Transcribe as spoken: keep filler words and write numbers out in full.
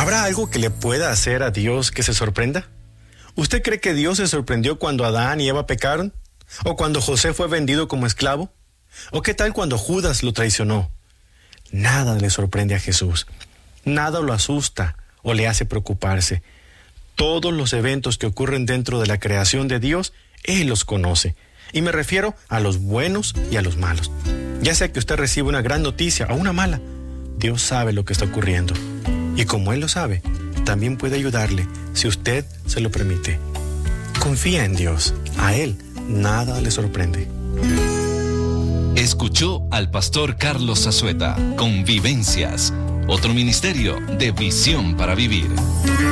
¿Habrá algo que le pueda hacer a Dios que se sorprenda? ¿Usted cree que Dios se sorprendió cuando Adán y Eva pecaron? ¿O cuando José fue vendido como esclavo? ¿O qué tal cuando Judas lo traicionó? Nada le sorprende a Jesús. Nada lo asusta o le hace preocuparse. Todos los eventos que ocurren dentro de la creación de Dios, Él los conoce. Y me refiero a los buenos y a los malos. Ya sea que usted reciba una gran noticia o una mala, Dios sabe lo que está ocurriendo. Y como Él lo sabe, también puede ayudarle si usted se lo permite. Confía en Dios. A Él nada le sorprende. Escuchó al pastor Carlos Zazueta con Vivencias, otro ministerio de Visión para Vivir.